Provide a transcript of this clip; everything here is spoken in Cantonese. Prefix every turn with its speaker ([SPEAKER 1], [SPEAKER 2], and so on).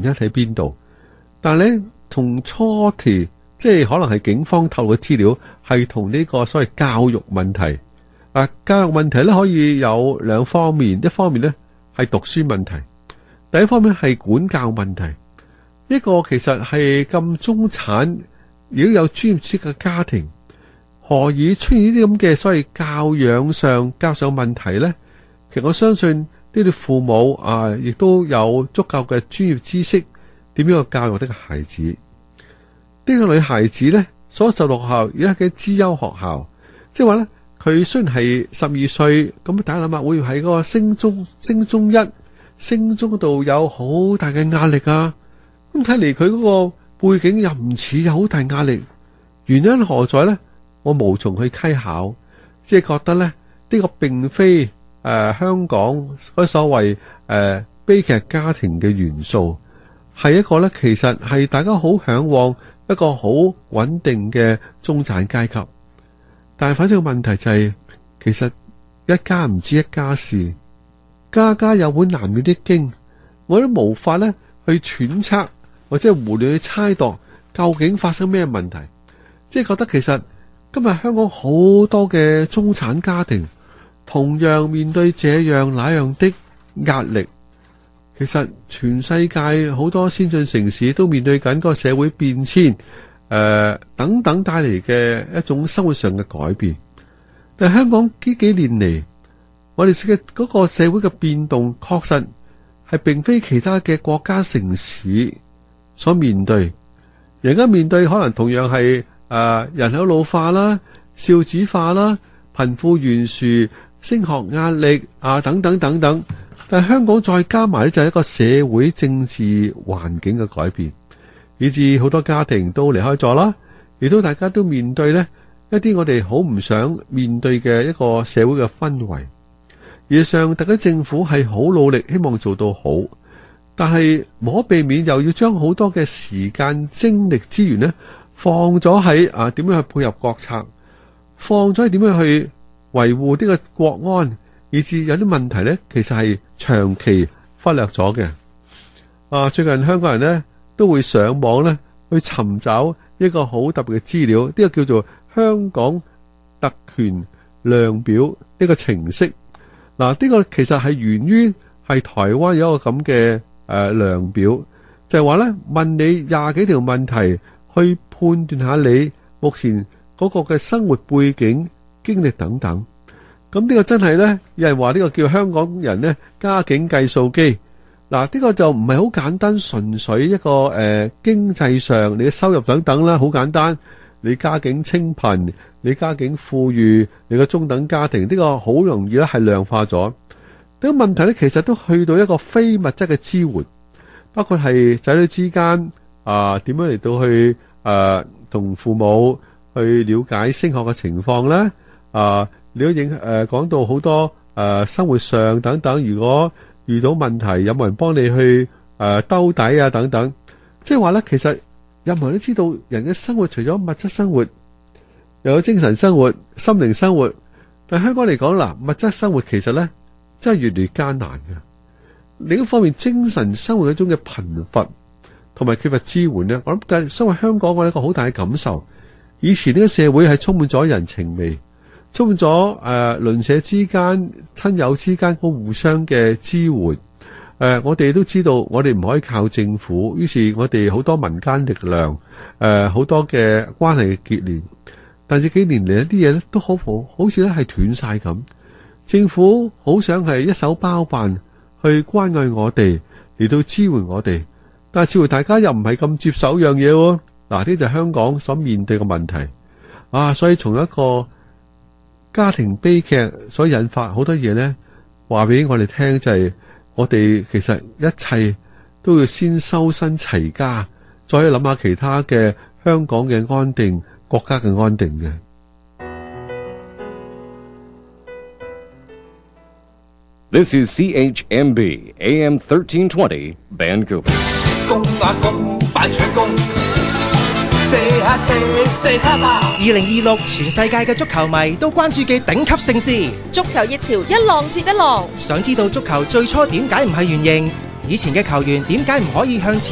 [SPEAKER 1] 因喺邊度。但係咧，從初期即係可能係警方透露嘅資料，係同呢個所謂教育問題。教育問題咧可以有兩方面，一方面咧係讀書問題，第一方面係管教問題。一個其實係咁中產，亦都有專業知識嘅家庭，何以出現呢啲咁嘅所謂教養上問題呢？其實我相信呢啲父母亦都有足夠嘅專業知識，點樣去教育呢個孩子。呢個女孩子呢，所就讀學校而家嘅資優學校，即係話呢，佢雖然係12歲，咁大家諗下會喺嗰個升中一、升中嗰度有好大嘅壓力啊！咁睇嚟佢嗰個背景又唔似有好大壓力，原因何在呢？我無從去稽考，即係覺得呢，呢個並非香港嗰所謂悲劇家庭嘅元素，係一個呢，其實係大家好向往一個好穩定嘅中產階級。但係反正個問題就係，其實一家唔知一家事，家家有本難唸的經，我都無法呢去揣測或者胡亂去猜度究竟發生咩問題。即係覺得其實今日香港好多嘅中產家庭同樣面對這樣那樣的壓力。其實全世界好多先進城市都面對緊個社會變遷等等帶嚟嘅一種生活上嘅改變。但係香港呢幾年嚟，我哋嘅嗰個社會嘅變動確實係並非其他嘅國家城市所面對。而家面對可能同樣係人口老化啦、少子化啦、貧富懸殊、升學壓力等等等等。但係香港再加埋咧，就係一個社會政治環境嘅改變，以致好多家庭都離開咗啦，亦都大家都面對呢一啲我哋好唔想面對嘅一個社會嘅氛圍。事實上，特區政府係好努力，希望做到好，但係無可避免又要將好多嘅時間、精力、資源呢放咗喺點樣去配合國策，放咗喺點樣去維護呢個國安，以致有啲問題呢其實係長期忽略咗嘅。最近香港人呢都會上網呢去尋找一個好特別嘅資料，呢個叫做香港特權量表呢個程式。呢個其實係源於係台灣有一個咁嘅量表，就係話呢問你20幾條問題，去判斷下你目前嗰個嘅生活背景、經歷等等。咁呢個真係呢，有人話呢個叫香港人呢家境計數機。呢個就唔係好簡單，純粹一個經濟上你嘅收入等等啦，好簡單。你家境清貧，你家境富裕，你個中等家庭，呢個好容易咧係量化咗。呢個問題呢，其實都去到一個非物質嘅支援，包括係仔女之間點樣嚟到去同父母去了解升學嘅情況呢？你都講到好多生活上等等，如果遇到問題，有冇人幫你去兜底等等？即係話呢，其實任何人都知道，人嘅生活除咗物質生活，又有精神生活、心靈生活。但係香港嚟講物質生活其實呢真係越嚟越艱難嘅。另一方面，精神生活一種嘅貧乏同埋缺乏支援呢，我諗身為香港我有一個好大嘅感受。以前呢個社會係充滿咗人情味，充滿咗鄰舍之間、親友之間個互相嘅支援。我哋都知道，我哋唔可以靠政府，於是我哋好多民間力量，好多嘅關係結連。但係幾年嚟一啲嘢咧，都好似咧係斷晒咁。政府好想係一手包辦去關愛我哋，嚟到支援我哋，但係似乎大家又唔係咁接受樣嘢喎。呢就係香港所面對嘅問題。所以從一個家庭悲劇所引發好多嘢呢，話俾我哋聽就係，我哋其實一切都要先修身齊家，再去諗下其他嘅香港嘅安定、國家嘅安定嘅。
[SPEAKER 2] This is CHMB AM 1320 Vancouver。
[SPEAKER 3] 公公快搶工，射下2026全世界嘅足球迷都關注嘅頂級盛事，
[SPEAKER 4] 足球熱潮一浪接一浪。
[SPEAKER 3] 想知道足球最初點解唔係圓形？以前嘅球員點解唔可以向前